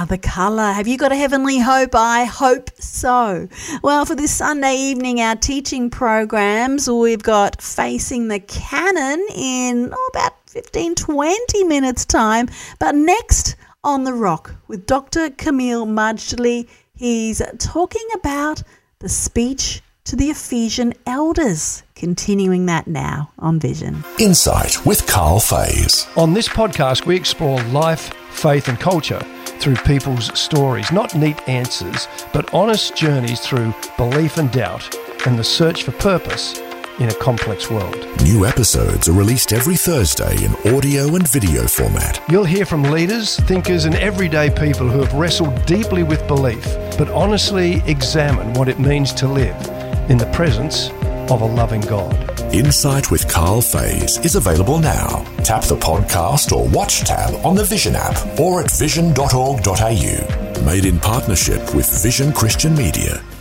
another colour. Have you got a heavenly hope? I hope so. Well, for this Sunday evening, our teaching programs, we've got Facing the Canon in about 15-20 minutes time. But next on The Rock with Dr. Camille Majdali, he's talking about the speech to the Ephesian elders. Continuing that now on Vision. Insight with Carl Fays. On this podcast, we explore life, faith and culture through people's stories. Not neat answers, but honest journeys through belief and doubt and the search for purpose in a complex world. New episodes are released every Thursday in audio and video format. You'll hear from leaders, thinkers and everyday people who have wrestled deeply with belief, but honestly examine what it means to live in the presence of a loving God. Insight with Carl Fays is available now. Tap the podcast or watch tab on the Vision app or at vision.org.au. Made in partnership with Vision Christian Media.